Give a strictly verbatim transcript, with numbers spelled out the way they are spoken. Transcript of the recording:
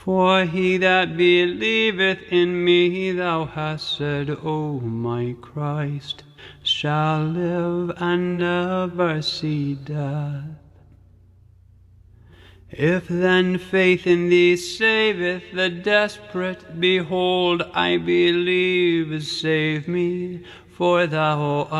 For he that believeth in me, thou hast said, O my Christ, shall live and never see death. If then faith in thee saveth the desperate, behold, I believe, save me, for thou art